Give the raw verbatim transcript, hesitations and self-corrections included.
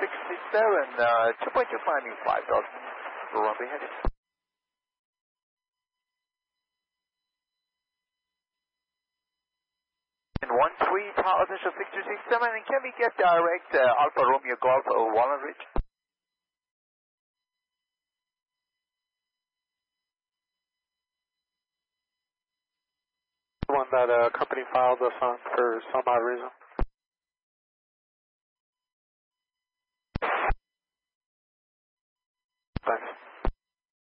six six seven, uh, two point two five in five thousand for runway heading. And one three, tower attention six two six seven, and can we get direct uh, Alpha Romeo Golf uh, Walnut Ridge? One that uh, company filed us on for some odd reason.